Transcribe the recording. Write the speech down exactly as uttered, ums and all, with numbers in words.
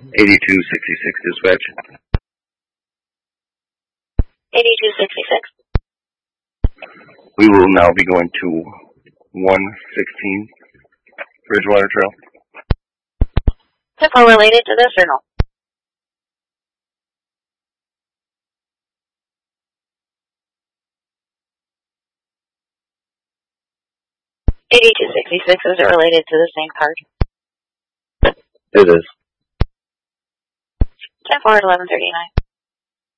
eighty-two sixty-six dispatch. eighty-two sixty-six. We will now be going to one sixteen Bridgewater Trail. ten four related to the signal. eighty-two sixty-six, is it related to the same card? It is. ten four at eleven thirty-nine.